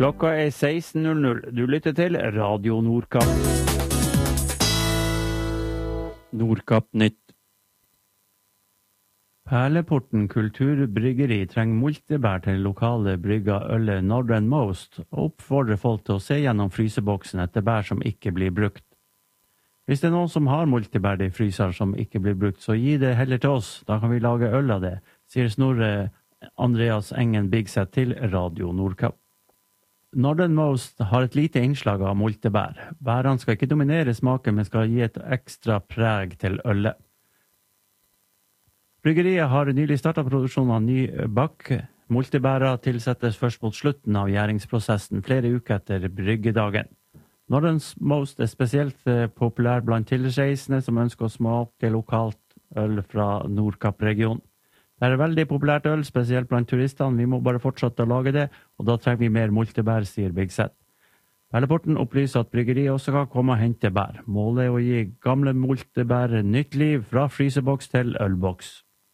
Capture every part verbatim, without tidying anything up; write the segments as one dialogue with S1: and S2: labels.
S1: Klokka er seksten null null. Du lytter til Radio Nordkapp. Nordkapp Nytt. Perleporten Kulturbryggeri trenger multebær til lokale brygga ølet Northernmost, og oppfordrer folk til å se gjennom fryseboksen etter bær som ikke blir brukt. Hvis det er noen som har multebær i fryser som ikke blir brukt, så gi det heller til oss, da kan vi lage øl av det, sier Snorre Andreas Engen Bigset til Radio Nordkapp. Northernmost har et lite innslag av multebær. Bærene skal ikke dominere smaken, men skal gi et ekstra preg til ølet. Bryggeriet har nylig startet produksjonen av ny bakk. Multebæra tilsettes først mot slutten av gjæringsprosessen, flere uker etter bryggedagen. Northernmost er spesielt populær blant tilreisende som ønsker å smake lokalt øl fra Nordkapp-regionen. Det er veldig populært øl, spesielt blant turistene. Vi må bare fortsette å lage det, og da trenger vi mer multebær, sier Bigset. Perleporten opplyser at bryggeriet også kan komme og hente bær. Målet er å gi gamle multebær nytt liv fra fryseboks til ølboks.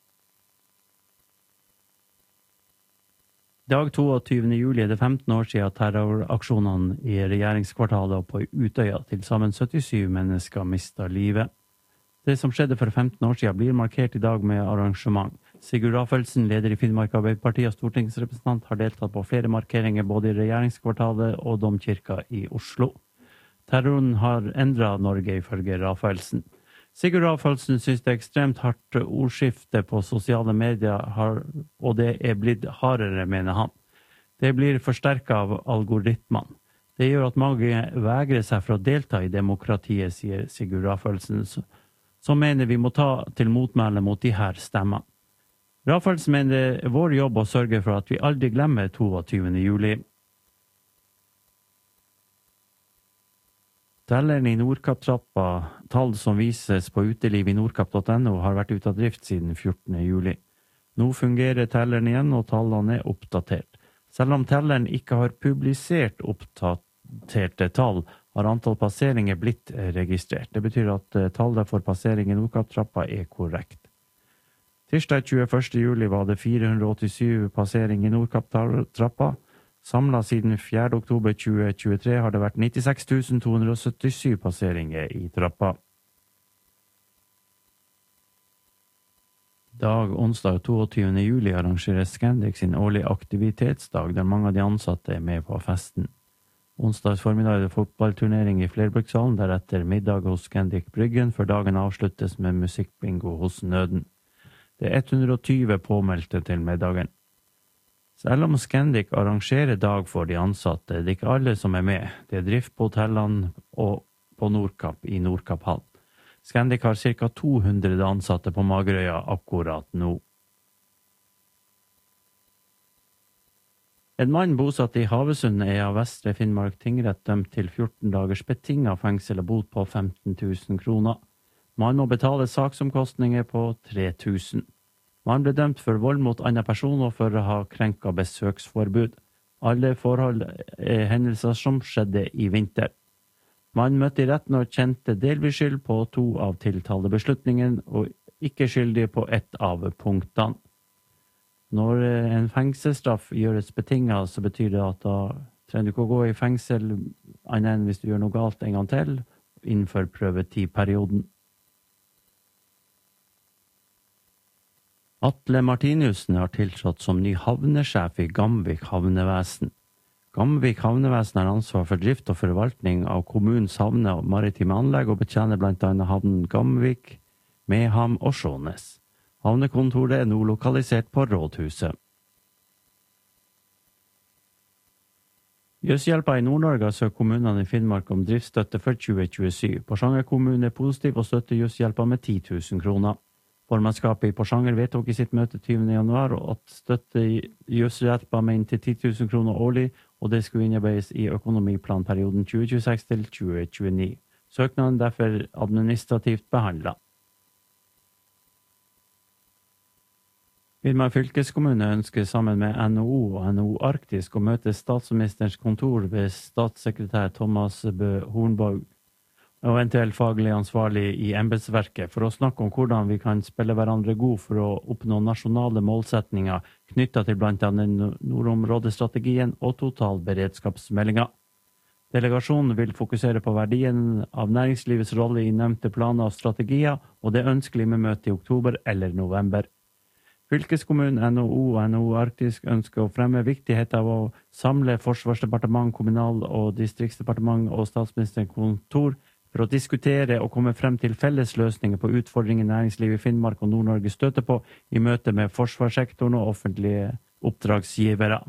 S1: Dag toogtyvende juli er det femten år siden terroraksjonene i regjeringskvartalet og på Utøya. Til sammen syttisyv mennesker mistet livet. Det som skjedde for femten år siden blir markert i dag med arrangement. Sigurd Rafaelsen, leder i Finnmark Arbeiderparti og stortingsrepresentant, har deltatt på flere markeringer både i regjeringskvartalet og Domkirka i Oslo. Terroren har endret Norge, ifølge Rafaelsen. Sigurd Rafaelsen synes det er ekstremt hardt ordskifte på sosiale medier, og det er blitt hardere, mener han. Det blir forsterket av algoritmene. Det gjør at mange vegrer seg for å delta i demokratiet, sier Sigurd Rafaelsen, som mener vi må ta til motmæle mot de her stemmene. Rafaelsen mener det er vår jobb å sørge for at vi aldri glemmer toogtyvende juli. Telleren i Nordkapp-trappa, tall som vises på uteliv i nordkapp punktum no, har vært ute av drift siden fjortende juli. Nå fungerer telleren igjen, og tallene er oppdatert. Selv om telleren ikke har publisert oppdaterte tall, har antall passeringer blitt registrert. Det betyr at tallet for passering i Nordkapp-trappa er korrekt. Tirsdag tjueførste juli var det fire hundre åttisyv passering i Nordkapp-trappa. Samlet siden fjerde oktober tjue tjuetre har det vært nittiseks tusen to hundre syttisyv passeringer i trappa. Dag onsdag toogtyvende juli arrangerer Scandic sin årlige aktivitetsdag, der mange av de ansatte er med på festen. Onsdags formiddag er det fotballturnering i Flerbrukshallen, deretter middag hos Scandic Bryggen, før dagen avsluttes med musikkbingo hos Nøden. Det er hundre og tyve påmeldte til middagen. Selv om Scandic arrangerer dag for de ansatte, det er ikke alle som er med. Det er drift på hotellene og på Nordkapp i Nordkapp-hallen. Scandic har ca. to hundre ansatte på Magerøya akkurat nå. En mann bosatt i Havøysund er av Vestre Finnmark tingrett dømt til fjorten dagers betinget fengsel og bot på femten tusen kroner. Man må betale saksomkostninger på tre tusen. Man ble dømt for vold mot andre personer for å ha krenket besøksforbud. Alle forhold er hendelser som skjedde i vinter. Man møtte i retten og kjente delvis skyld på to av tiltalebeslutningen og ikke skyldig på ett av punktene. Når en fengselsstraff gjøres betinget, så betyr det at da trenger du ikke å gå i fengsel annet enn hvis du gjør noe galt en gang til innenfor prøvetidperioden. Atle Martinussen har tiltrådt som ny havnesjef i Gamvik havnevesen. Gamvik havnevesen har ansvar for drift og forvaltning av kommunens havner og maritime anlegg og betjener blant annet havnen Gamvik, Meham og Skjånes. Havnekontoret er nå lokalisert på Rådhuset. Jøshjelpa i Nord-Norge søker kommunene i Finnmark om driftsstøtte for tjue tjuesyv. Porsanger kommune er positiv og støtter Jøshjelpa med ti tusen kroner. Formannskapet i Porsanger vedtok i sitt møte tyvende januar at støtte Jøshjelpa med inntil ti tusen kroner årlig, og det skulle innarbeides i økonomiplanperioden tjue tjueseks til tjue tjueni. Søknaden derfor administrativt behandlet. Finnmark fylkeskommune ønsker sammen med N H O og N H O Arktisk å møte statsministerens kontor ved statssekretær Thomas Bø Hornborg og eventuelt faglig ansvarlig i embetsverket for å snakke om hvordan vi kan spille hverandre god for å oppnå nasjonale målsetninger knyttet til blant annet nordområdestrategien og totalberedskapsmeldinga. Delegasjonen vil fokusere på verdien av næringslivets rolle i nevnte planer og strategier, og det er ønskelig med møte i oktober eller november. Fylkeskommunen, N H O og N H O Arktisk ønsker å fremme viktigheten av å samle Forsvarsdepartement, Kommunal- og Distriktsdepartement og Statsministerens kontor for å diskutere og komme frem til felles løsninger på utfordringer næringslivet i Finnmark og Nord-Norge støter på i møte med forsvarssektoren og offentlige oppdragsgivere.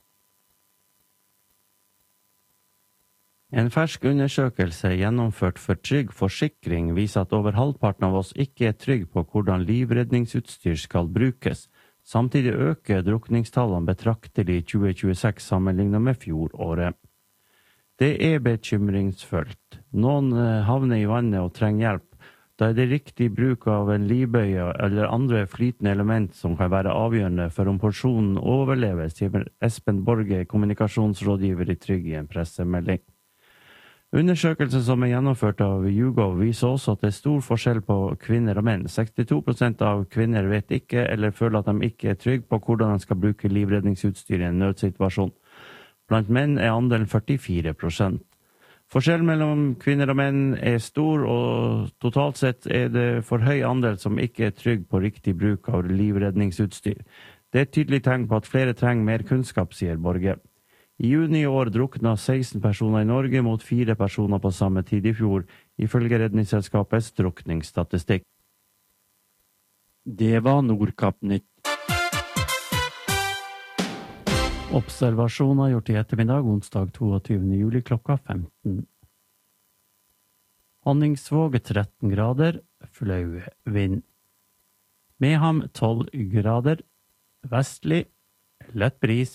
S1: En fersk undersøkelse gjennomført for Trygg Forsikring viser at over halvparten av oss ikke er trygg på hvordan livredningsutstyr skal brukes. Samtidig øker drukningstallene betraktelig i tjue tjueseks sammenlignet med fjoråret. Det er bekymringsfullt. Noen havner i vannet og trenger hjelp. Da er det riktig bruk av en livbøye eller andre flytende element som kan være avgjørende for om personen overlever, sier Espen Borge, kommunikasjonsrådgiver i Trygg i en pressemelding. Undersøkelsen som er gjennomført av YouGov viser også at det er stor forskjell på kvinner og menn. sekstito prosent av kvinner vet ikke eller føler at de ikke er trygge på hvordan de skal bruke livredningsutstyr i en nødsituasjon. Blant menn er andelen førtifire prosent. Forskjellen mellom kvinner og menn er stor, og totalt sett er det for høy andel som ikke er trygg på riktig bruk av livredningsutstyr. Det er et tydelig tegn på at flere trenger mer kunnskap, sier Borge. I juni i år drukna seksten personer i Norge mot fire personer på samme tid i fjor, ifølge Redningsselskapets drukningsstatistikk. Det var Nordkapp-nytt. Observasjoner gjort i ettermiddag, onsdag toogtyvende juli klokka femten. Honningsvåg tretten grader, flau vind. Meham tolv grader, vestlig, lett bris